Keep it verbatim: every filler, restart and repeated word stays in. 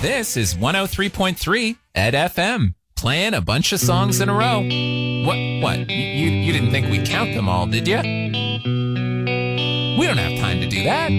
This is one oh three point three Ed F M, playing a bunch of songs in a row. What? What? You, you didn't think we'd count them all, did you? We don't have time to do that.